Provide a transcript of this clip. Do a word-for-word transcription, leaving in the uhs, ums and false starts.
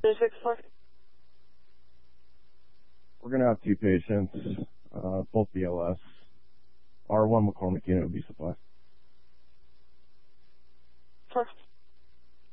six four. We're going to have two patients, uh, both B L S. R one McCormick unit would be supplied.